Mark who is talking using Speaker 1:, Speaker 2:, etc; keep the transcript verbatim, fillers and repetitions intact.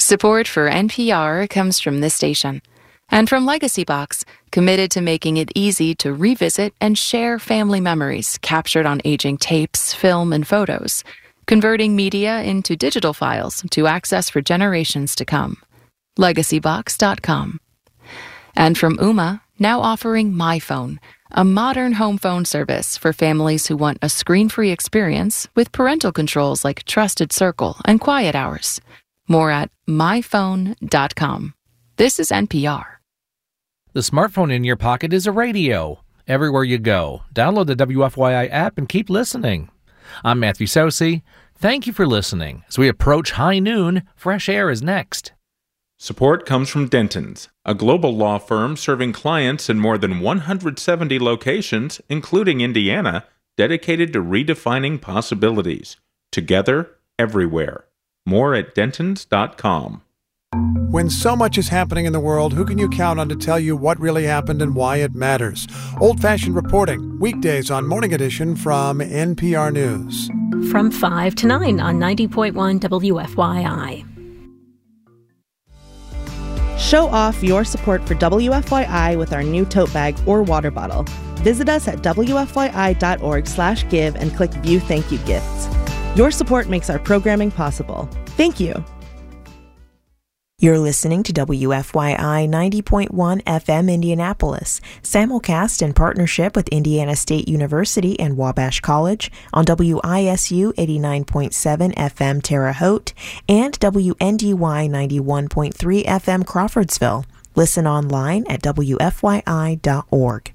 Speaker 1: Support for N P R comes from this station and from Legacy Box, committed to making it easy to revisit and share family memories captured on aging tapes, film, and photos, converting media into digital files to access for generations to come. legacy box dot com. And from Ooma, now offering MyPhone, a modern home phone service for families who want a screen-free experience with parental controls like Trusted Circle and Quiet Hours. More at my phone dot com. This is N P R.
Speaker 2: The smartphone in your pocket is a radio. Everywhere you go, download the W F Y I app and keep listening. I'm Matthew Sosi. Thank you for listening. As we approach high noon, Fresh Air is next.
Speaker 3: Support comes from Dentons, a global law firm serving clients in more than one hundred seventy locations, including Indiana, dedicated to redefining possibilities. Together, everywhere. More at dentons dot com.
Speaker 4: When so much is happening in the world, who can you count on to tell you what really happened and why it matters? Old-fashioned reporting, weekdays on Morning Edition from N P R News.
Speaker 5: From five to nine on ninety point one W F Y I.
Speaker 6: Show off your support for W F Y I with our new tote bag or water bottle. Visit us at W F Y I dot org slash give and click View Thank You Gifts. Your support makes our programming possible. Thank you.
Speaker 7: You're listening to W F Y I ninety point one F M Indianapolis, simulcast in partnership with Indiana State University and Wabash College on W I S U eighty-nine point seven F M Terre Haute and W N D Y ninety-one point three F M Crawfordsville. Listen online at W F Y I dot org.